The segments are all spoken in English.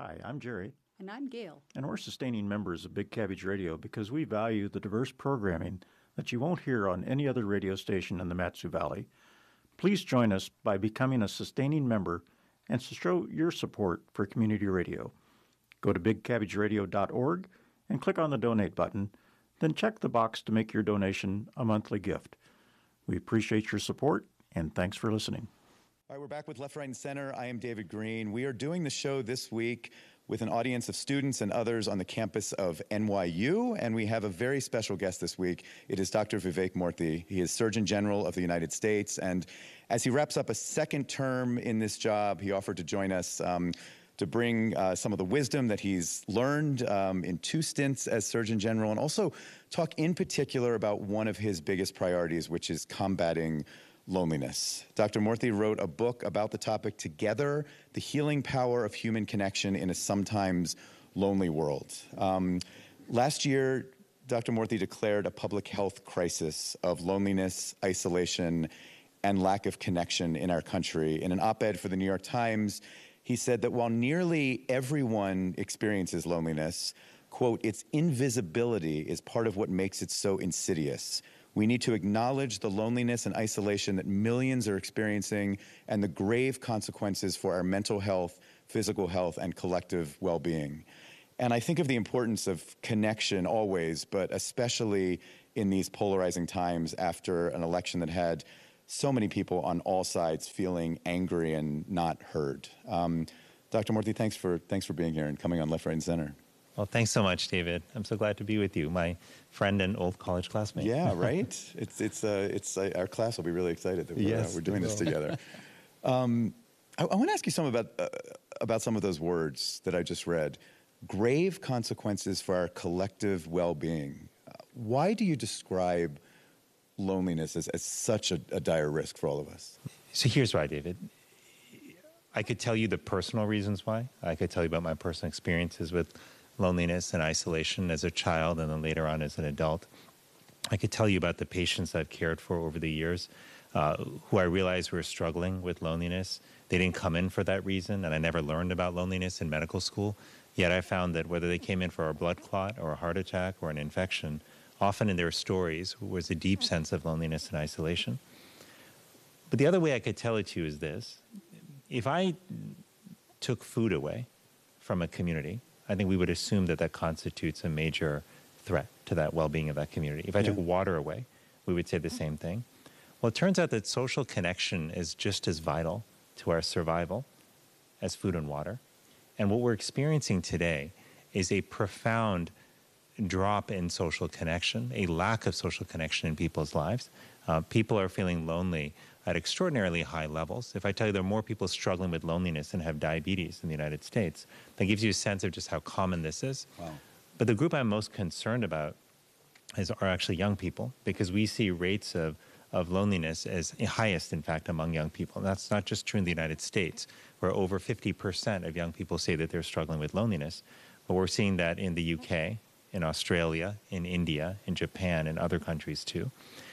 Hi, I'm Jerry. And I'm Gail. And we're sustaining members of Big Cabbage Radio because we value the diverse programming that you won't hear on any other radio station in the Mat-Su Valley. Please join us by becoming a sustaining member and to show your support for community radio. Go to bigcabbageradio.org and click on the donate button, then check the box to make your donation a monthly gift. We appreciate your support, and thanks for listening. All right, we're back with Left, Right, and Center. I am David Green. We are doing the show this week with an audience of students and others on the campus of NYU, and we have a very special guest this week. It is Dr. Vivek Murthy. He is Surgeon General of the United States, and as he wraps up a second term in this job, he offered to join us to bring some of the wisdom that he's learned in 2 stints as Surgeon General, and also talk in particular about one of his biggest priorities, which is combating loneliness. Dr. Murthy wrote a book about the topic, Together, The Healing Power of Human Connection in a Sometimes Lonely World. Last year, Dr. Murthy declared a public health crisis of loneliness, isolation, and lack of connection in our country. In an op-ed for the New York Times, he said that while nearly everyone experiences loneliness, quote, its invisibility is part of what makes it so insidious. We need to acknowledge the loneliness and isolation that millions are experiencing and the grave consequences for our mental health, physical health, and collective well-being. And I think of the importance of connection always, but especially in these polarizing times after an election that had so many people on all sides feeling angry and not heard. Dr. Murthy, thanks for being here and coming on Left, Right, and Center. Well, thanks so much, David. I'm so glad to be with you, my friend and old college classmate. Yeah, right. It's our class will be really excited that we're doing this together. I want to ask you some about some of those words that I just read. Grave consequences for our collective well-being. Why do you describe loneliness as such a dire risk for all of us? So here's why, David. I could tell you the personal reasons why. I could tell you about my personal experiences with loneliness and isolation as a child and then later on as an adult. I could tell you about the patients I've cared for over the years who I realized were struggling with loneliness. They didn't come in for that reason, and I never learned about loneliness in medical school. Yet I found that whether they came in for a blood clot or a heart attack or an infection, often in their stories was a deep sense of loneliness and isolation. But the other way I could tell it to you is this. If I took food away from a community, I think we would assume that that constitutes a major threat to that well-being of that community. If I took water away, we would say the same thing. Well, it turns out that social connection is just as vital to our survival as food and water. And what we're experiencing today is a profound drop in social connection, a lack of social connection in people's lives. People are feeling lonely at extraordinarily high levels. If I tell you there are more people struggling with loneliness and have diabetes in the United States, that gives you a sense of just how common this is. Wow. But the group I'm most concerned about are actually young people, because we see rates of loneliness as highest, in fact, among young people. And that's not just true in the United States, where over 50% of young people say that they're struggling with loneliness. But we're seeing that in the UK, in Australia, in India, in Japan, and other countries too.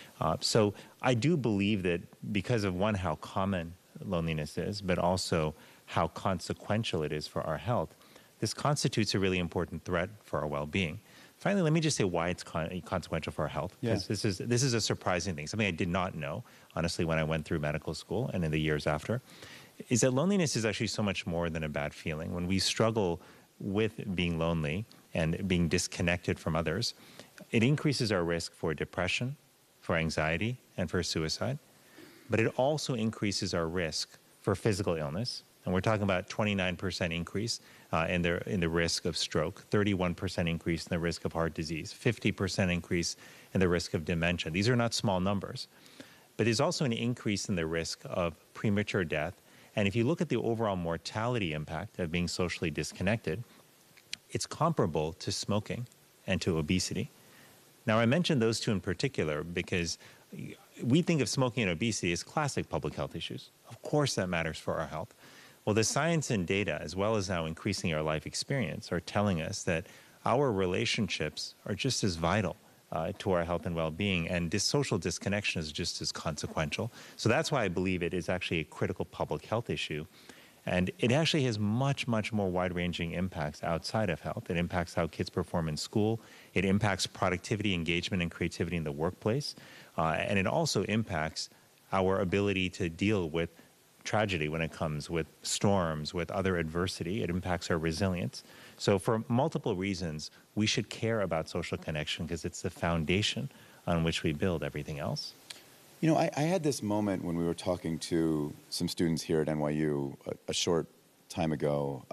So I do believe that because of, one, how common loneliness is, but also how consequential it is for our health, this constitutes a really important threat for our well-being. Finally, let me just say why it's consequential for our health, because this is a surprising thing, something I did not know, honestly, when I went through medical school and in the years after, is that loneliness is actually so much more than a bad feeling. When we struggle with being lonely and being disconnected from others, it increases our risk for depression, for anxiety, and for suicide. But it also increases our risk for physical illness. And we're talking about 29% increase in the risk of stroke, 31% increase in the risk of heart disease, 50% increase in the risk of dementia. These are not small numbers. But there's also an increase in the risk of premature death. And if you look at the overall mortality impact of being socially disconnected, it's comparable to smoking and to obesity. Now, I mentioned those two in particular because we think of smoking and obesity as classic public health issues. Of course, that matters for our health. Well, the science and data, as well as now increasing our life experience, are telling us that our relationships are just as vital to our health and well-being, and this social disconnection is just as consequential. So that's why I believe it is actually a critical public health issue. And it actually has much, much more wide-ranging impacts outside of health. It impacts how kids perform in school. It impacts productivity, engagement, and creativity in the workplace. And it also impacts our ability to deal with tragedy when it comes with storms, with other adversity. It impacts our resilience. So for multiple reasons, we should care about social connection because it's the foundation on which we build everything else. You know, I had this moment when we were talking to some students here at NYU a short time ago.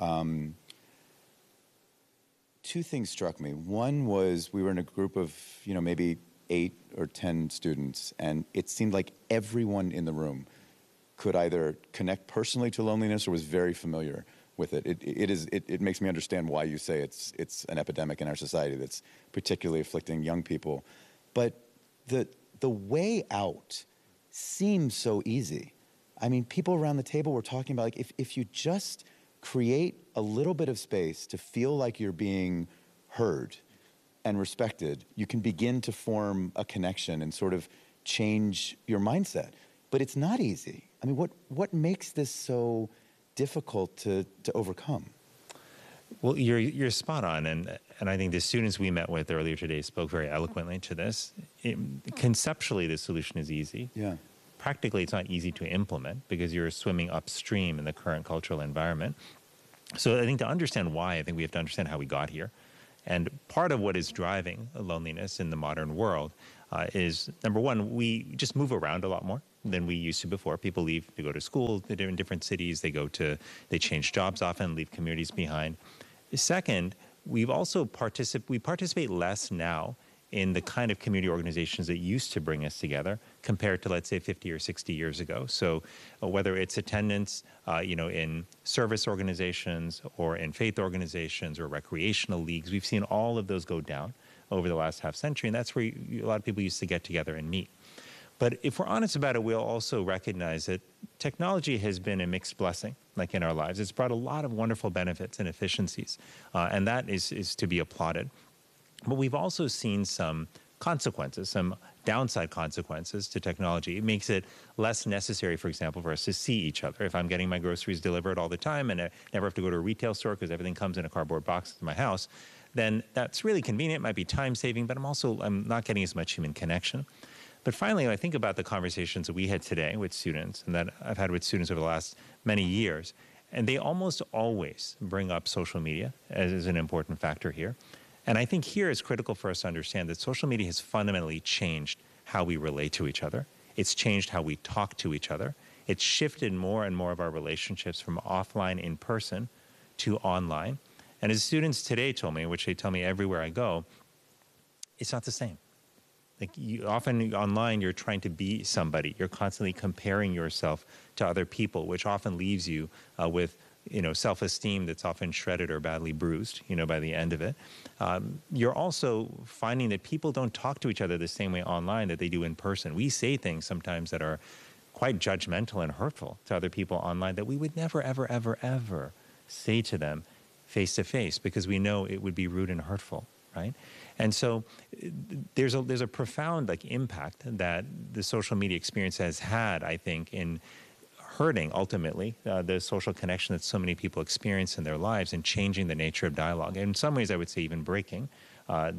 Two things struck me. One was we were in a group of, maybe 8 or 10 students, and it seemed like everyone in the room could either connect personally to loneliness or was very familiar with it. It makes me understand why you say it's an epidemic in our society that's particularly afflicting young people. But the way out seems so easy. I mean, people around the table were talking about, like, if you just create a little bit of space to feel like you're being heard and respected, you can begin to form a connection and sort of change your mindset. But it's not easy. I mean, what makes this so difficult to overcome? Well, you're spot on, and I think the students we met with earlier today spoke very eloquently to this. Conceptually, the solution is easy. Yeah. Practically, it's not easy to implement because you're swimming upstream in the current cultural environment. So I think to understand why, I think we have to understand how we got here. And part of what is driving loneliness in the modern world is, number one, we just move around a lot more than we used to before. People leave to go to school in different cities. They change jobs often, leave communities behind. Second, we participate less now in the kind of community organizations that used to bring us together compared to, let's say, 50 or 60 years ago. So whether it's attendance, in service organizations or in faith organizations or recreational leagues, we've seen all of those go down over the last half century. And that's where a lot of people used to get together and meet. But if we're honest about it, we'll also recognize that technology has been a mixed blessing, like in our lives. It's brought a lot of wonderful benefits and efficiencies, and that is to be applauded. But we've also seen some consequences, some downside consequences to technology. It makes it less necessary, for example, for us to see each other. If I'm getting my groceries delivered all the time and I never have to go to a retail store because everything comes in a cardboard box to my house, then that's really convenient, might be time-saving, but I'm not getting as much human connection. But finally, I think about the conversations that we had today with students and that I've had with students over the last many years, and they almost always bring up social media as an important factor here. And I think here it's critical for us to understand that social media has fundamentally changed how we relate to each other. It's changed how we talk to each other. It's shifted more and more of our relationships from offline in person to online. And as students today told me, which they tell me everywhere I go, it's not the same. Like often online, you're trying to be somebody. You're constantly comparing yourself to other people, which often leaves you with self-esteem that's often shredded or badly bruised, by the end of it. You're also finding that people don't talk to each other the same way online that they do in person. We say things sometimes that are quite judgmental and hurtful to other people online that we would never, ever, ever, ever say to them face to face because we know it would be rude and hurtful, right? And so there's a profound impact that the social media experience has had, I think, in hurting ultimately the social connection that so many people experience in their lives and changing the nature of dialogue. And in some ways, I would say even breaking our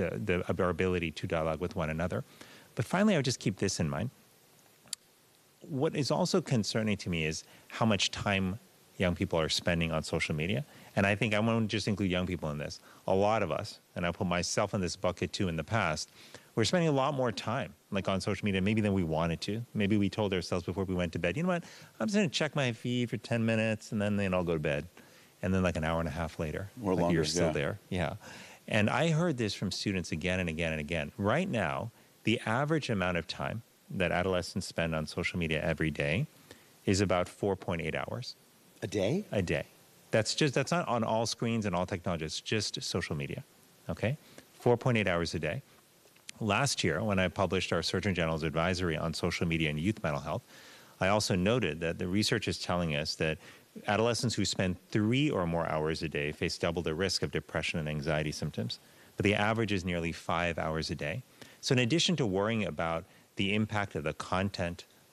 ability to dialogue with one another. But finally, I would just keep this in mind. What is also concerning to me is how much time young people are spending on social media. And I think I won't just include young people in this. A lot of us, and I'll put myself in this bucket too in the past, we're spending a lot more time on social media maybe than we wanted to. Maybe we told ourselves before we went to bed, you know what, I'm just going to check my feed for 10 minutes and then I'll go to bed. And then an hour and a half later, or longer, you're still there. Yeah. And I heard this from students again and again and again. Right now, the average amount of time that adolescents spend on social media every day is about 4.8 hours. A day? A day. That's not on all screens and all technology. It's just social media, okay? 4.8 hours a day. Last year, when I published our Surgeon General's advisory on social media and youth mental health, I also noted that the research is telling us that adolescents who spend 3 or more hours a day face double the risk of depression and anxiety symptoms, but the average is nearly 5 hours a day. So in addition to worrying about the impact of the content,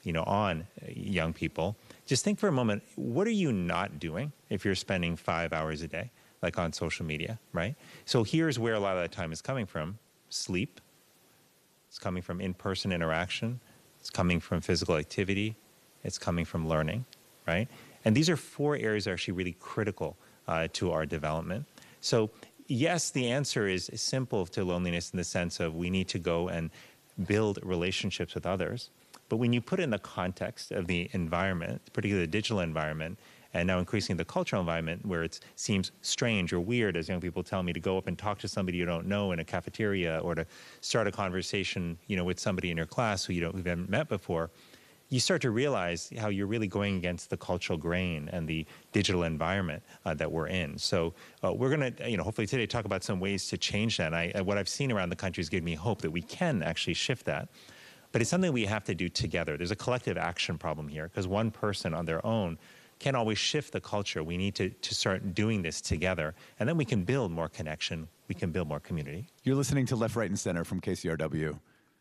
on young people, just think for a moment, what are you not doing if you're spending 5 hours a day, like on social media, right? So here's where a lot of that time is coming from. Sleep. It's coming from in-person interaction. It's coming from physical activity. It's coming from learning, right? And these are 4 areas that are actually really critical to our development. So yes, the answer is simple to loneliness in the sense of we need to go and build relationships with others. But when you put it in the context of the environment, particularly the digital environment, and now increasing the cultural environment where it seems strange or weird, as young people tell me, to go up and talk to somebody you don't know in a cafeteria or to start a conversation, with somebody in your class who you haven't met before, you start to realize how you're really going against the cultural grain and the digital environment that we're in. So we're going to, hopefully today talk about some ways to change that. And what I've seen around the country has given me hope that we can actually shift that. But it's something we have to do together. There's a collective action problem here because one person on their own can't always shift the culture. We need to start doing this together, and then we can build more connection. We can build more community. You're listening to Left, Right, and Center from KCRW.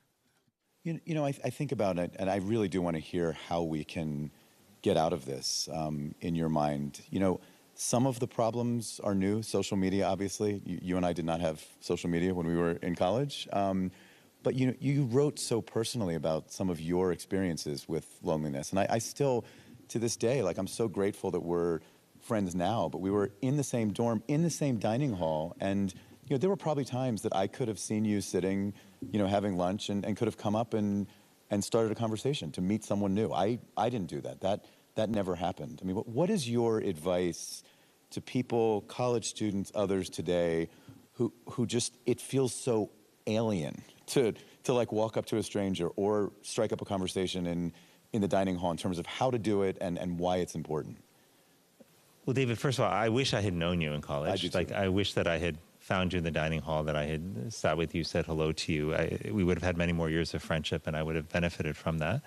I think about it, and I really do want to hear how we can get out of this in your mind. Some of the problems are new. Social media, obviously. You and I did not have social media when we were in college. But you wrote so personally about some of your experiences with loneliness. And I still, to this day, I'm so grateful that we're friends now, but we were in the same dorm, in the same dining hall. And, there were probably times that I could have seen you sitting, having lunch and could have come up and started a conversation to meet someone new. I didn't do that. That never happened. I mean, what is your advice to people, college students, others today, who just, it feels so alien to walk up to a stranger or strike up a conversation in the dining hall in terms of how to do it and why it's important? Well, David, first of all, I wish I had known you in college. I do too. I wish that I had found you in the dining hall, that I had sat with you, said hello to you. We would have had many more years of friendship, and I would have benefited from that.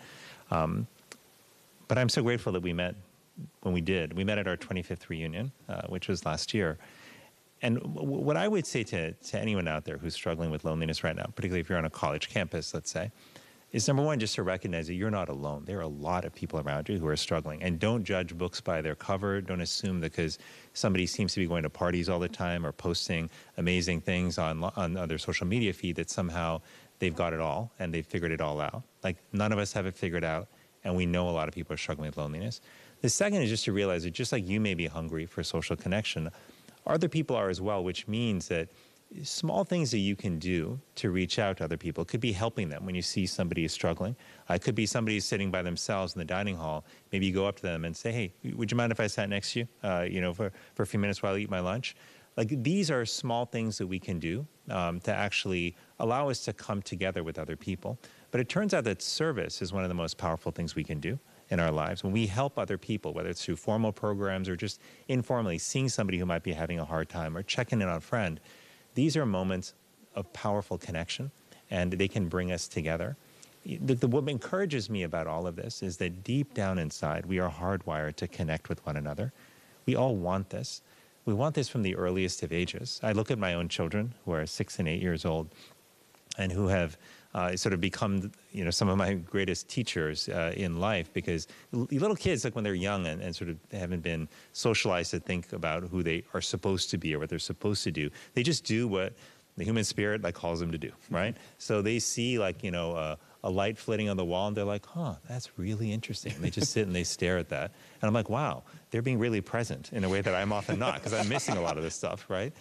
But I'm so grateful that we met when we did. We met at our 25th reunion, which was last year. And what I would say to anyone out there who's struggling with loneliness right now, particularly if you're on a college campus, let's say, is number one, just to recognize that you're not alone. There are a lot of people around you who are struggling. And don't judge books by their cover. Don't assume that because somebody seems to be going to parties all the time or posting amazing things on their social media feed that somehow they've got it all and they've figured it all out. None of us have it figured out, and we know a lot of people are struggling with loneliness. The second is just to realize that just like you may be hungry for social connection, other people are as well, which means that small things that you can do to reach out to other people could be helping them when you see somebody is struggling. It could be somebody sitting by themselves in the dining hall. Maybe you go up to them and say, hey, would you mind if I sat next to you, for a few minutes while I eat my lunch? These are small things that we can do to actually allow us to come together with other people. But it turns out that service is one of the most powerful things we can do in our lives. When we help other people, whether it's through formal programs or just informally seeing somebody who might be having a hard time or checking in on a friend, these are moments of powerful connection, and they can bring us together. What encourages me about all of this is that deep down inside, we are hardwired to connect with one another. We all want this. We want this from the earliest of ages. I look at my own children who are 6 and 8 years old and who have sort of become, some of my greatest teachers in life, because little kids, when they're young and sort of haven't been socialized to think about who they are supposed to be or what they're supposed to do, they just do what the human spirit calls them to do, right? So they see a light flitting on the wall and they're like, that's really interesting. And they just sit and they stare at that. And I'm like, wow, they're being really present in a way that I'm often not, because I'm missing a lot of this stuff, right?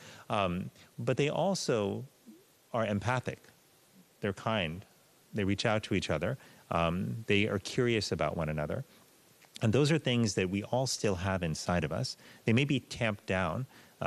But they also are empathic. They're kind. They reach out to each other. They are curious about one another. And those are things that we all still have inside of us. They may be tamped down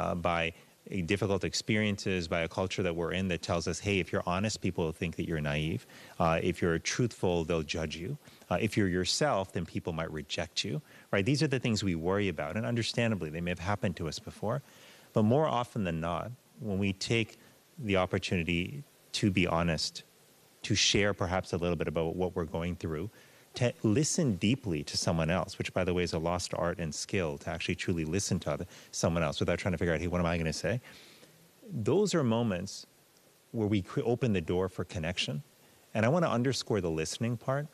by difficult experiences, by a culture that we're in that tells us, hey, if you're honest, people will think that you're naive. If you're truthful, they'll judge you. If you're yourself, then people might reject you, right? These are the things we worry about. And understandably, they may have happened to us before. But more often than not, when we take the opportunity to be honest, to share perhaps a little bit about what we're going through, to listen deeply to someone else, which, by the way, is a lost art and skill, to actually truly listen to someone else without trying to figure out, hey, what am I going to say? Those are moments where we open the door for connection. And I want to underscore the listening part,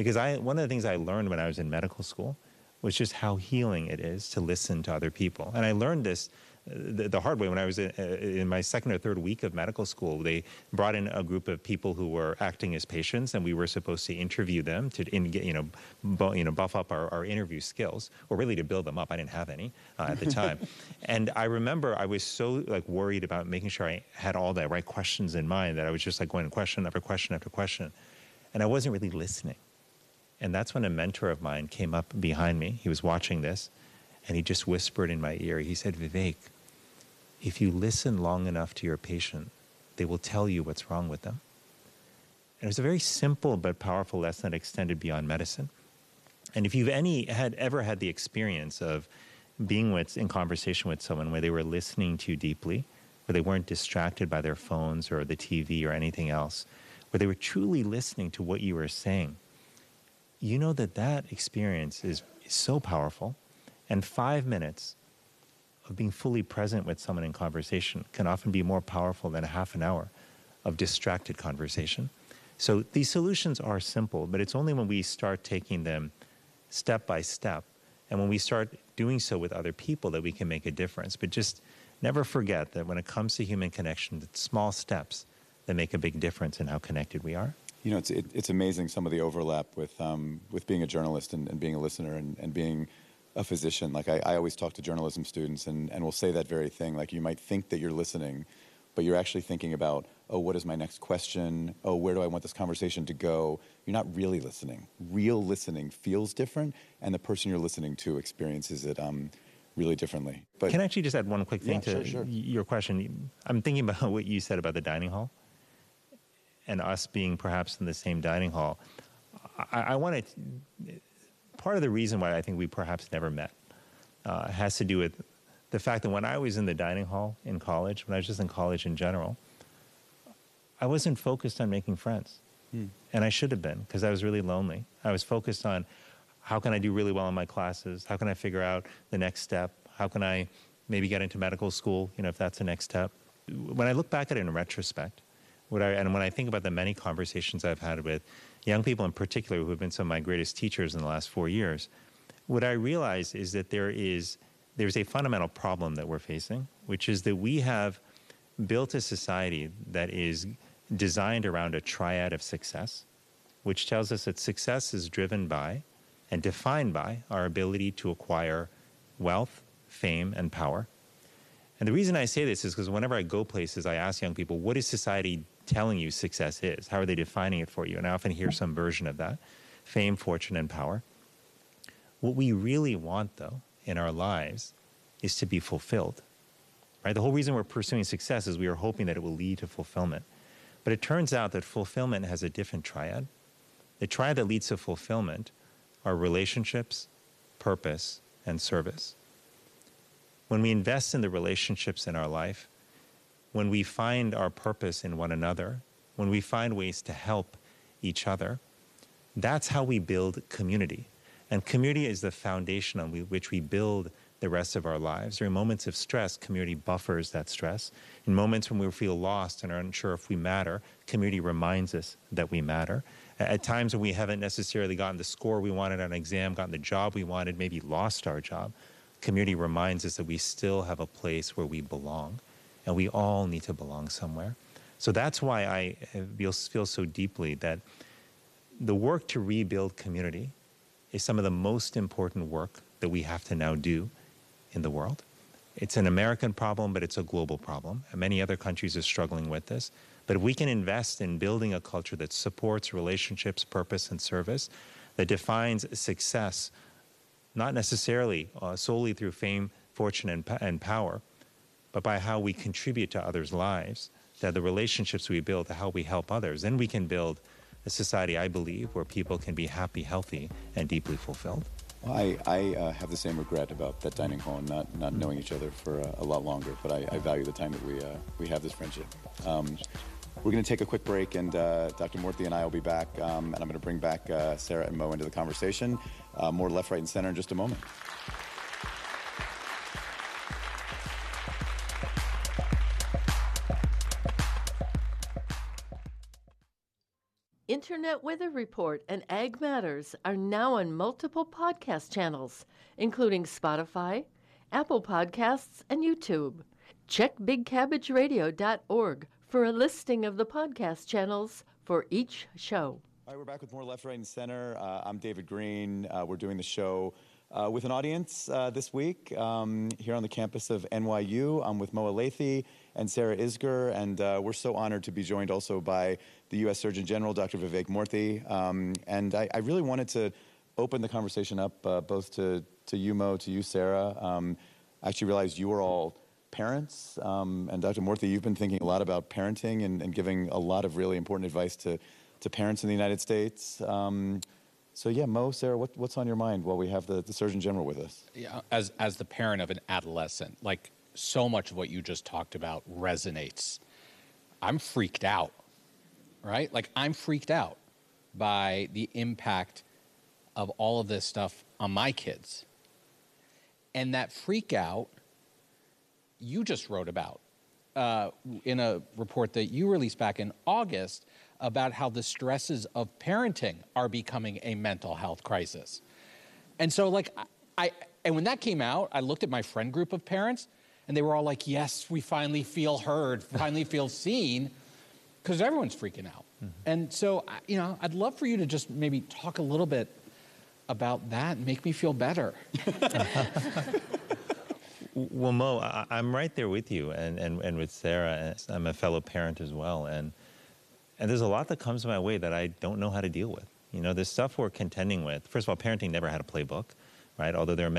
Because one of the things I learned when I was in medical school was just how healing it is to listen to other people. And I learned this the hard way when I was in my second or third week of medical school. They brought in a group of people who were acting as patients, and we were supposed to interview them to buff up our interview skills, or really to build them up. I didn't have any at the time. And I remember I was so worried about making sure I had all the right questions in mind that I was just going question after question after question. And I wasn't really listening. And that's when a mentor of mine came up behind me. He was watching this, and he just whispered in my ear. He said, Vivek, if you listen long enough to your patient, they will tell you what's wrong with them. And it was a very simple but powerful lesson that extended beyond medicine. And if you've ever had the experience of being in conversation with someone where they were listening to you deeply, where they weren't distracted by their phones or the TV or anything else, where they were truly listening to what you were saying, you know that experience is so powerful. And 5 minutes of being fully present with someone in conversation can often be more powerful than a half an hour of distracted conversation. So these solutions are simple, but it's only when we start taking them step by step and when we start doing so with other people that we can make a difference. But just never forget that when it comes to human connection, it's small steps that make a big difference in how connected we are. You know, it's amazing some of the overlap with being a journalist and being a listener and being a physician. I always talk to journalism students and will say that very thing. You might think that you're listening, but you're actually thinking about, oh, what is my next question? Oh, where do I want this conversation to go? You're not really listening. Real listening feels different, and the person you're listening to experiences it really differently. But can I actually just add one quick thing to sure. your question? I'm thinking about what you said about the dining hall and us being perhaps in the same dining hall. I want to, part of the reason why I think we perhaps never met has to do with the fact that when I was in the dining hall in college, when I was just in college in general, I wasn't focused on making friends. And I should have been, because I was really lonely. I was focused on how can I do really well in my classes? How can I figure out the next step? How can I maybe get into medical school, if that's the next step? When I look back at it in retrospect, and when I think about the many conversations I've had with young people in particular who have been some of my greatest teachers in the last 4 years, what I realize is that there's a fundamental problem that we're facing, which is that we have built a society that is designed around a triad of success, which tells us that success is driven by and defined by our ability to acquire wealth, fame, and power. And the reason I say this is because whenever I go places, I ask young people, what is society telling you success is? How are they defining it for you? And I often hear some version of that: fame, fortune, and power. What we really want, though, in our lives is to be fulfilled, right? The whole reason we're pursuing success is we are hoping that it will lead to fulfillment. But it turns out that fulfillment has a different triad. The triad that leads to fulfillment are relationships, purpose, and service. When we invest in the relationships in our life, when we find our purpose in one another, when we find ways to help each other, that's how we build community. And community is the foundation on which we build the rest of our lives. During moments of stress, community buffers that stress. In moments when we feel lost and are unsure if we matter, community reminds us that we matter. At times when we haven't necessarily gotten the score we wanted on an exam, gotten the job we wanted, maybe lost our job, community reminds us that we still have a place where we belong, and we all need to belong somewhere. So that's why I feel so deeply that the work to rebuild community is some of the most important work that we have to now do in the world. It's an American problem, but it's a global problem. And many other countries are struggling with this. But if we can invest in building a culture that supports relationships, purpose, and service, that defines success, not necessarily solely through fame, fortune, and power, but by how we contribute to others' lives, that the relationships we build, how we help others, then we can build a society, I believe, where people can be happy, healthy, and deeply fulfilled. Well, I have the same regret about that dining hall and not knowing each other for a lot longer, but I value the time that we have this friendship. We're going to take a quick break, and Dr. Murthy and I will be back, and I'm going to bring back Sarah and Mo into the conversation. More Left, Right, and Center in just a moment. Internet Weather Report and Ag Matters are now on multiple podcast channels, including Spotify, Apple Podcasts, and YouTube. Check bigcabbageradio.org for a listing of the podcast channels for each show. All right, we're back with more Left, Right, and Center. I'm David Green. We're doing the show with an audience this week here on the campus of NYU. I'm with Moa Lathy and Sarah Isgur, and we're so honored to be joined also by the U.S. Surgeon General, Dr. Vivek Murthy. And I really wanted to open the conversation up both to you, Mo, to you, Sarah. I actually realized you were all parents, and Dr. Murthy, you've been thinking a lot about parenting and giving a lot of really important advice to parents in the United States. So yeah, Mo, Sarah, what's on your mind while we have the Surgeon General with us? Yeah, as the parent of an adolescent, like so much of what you just talked about resonates. I'm freaked out, right? Like I'm freaked out by the impact of all of this stuff on my kids. And that freak out you just wrote about in a report that you released back in August about how the stresses of parenting are becoming a mental health crisis. And so like, and when that came out, I looked at my friend group of parents and they were all like, yes, we finally feel heard, finally feel seen, because everyone's freaking out. Mm-hmm. And so, you know, I'd love for you to just maybe talk a little bit about that and make me feel better. Well, Mo, I'm right there with you and with Sarah. I'm a fellow parent as well. And there's a lot that comes my way that I don't know how to deal with. You know, there's stuff we're contending with. First of all, parenting never had a playbook, right? Although there are